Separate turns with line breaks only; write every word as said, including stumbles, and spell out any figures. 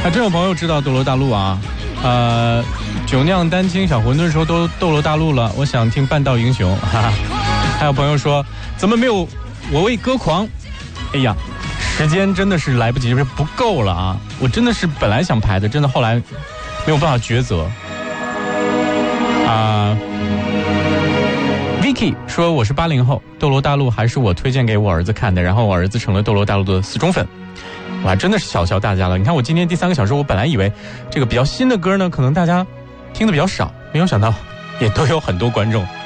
还真有朋友知道斗罗大陆啊，呃，酒酿丹青小馄饨说都斗罗大陆了，我想听半道英雄，哈哈。还有朋友说怎么没有我为歌狂？哎呀，时间真的是来不及，是不够了啊！我真的是本来想排的，真的后来没有办法抉择啊。Vicky 说我是八零后，斗罗大陆还是我推荐给我儿子看的，然后我儿子成了斗罗大陆的死忠粉。我还真的是小瞧大家了。你看我今天第三个小时，我本来以为这个比较新的歌呢，可能大家听的比较少，没有想到也都有很多观众